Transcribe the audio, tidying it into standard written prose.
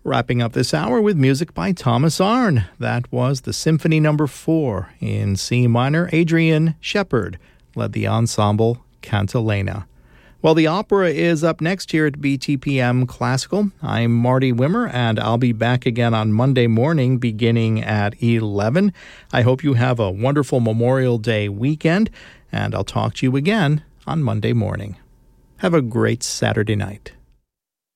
Wrapping up this hour with music by Thomas Arne. That was the Symphony No. 4 in C minor. Adrian Shepard led the ensemble Cantilena. Well, the opera is up next here at BTPM Classical. I'm Marty Wimmer, and I'll be back again on Monday morning beginning at 11. I hope you have a wonderful Memorial Day weekend, and I'll talk to you again on Monday morning. Have a great Saturday night.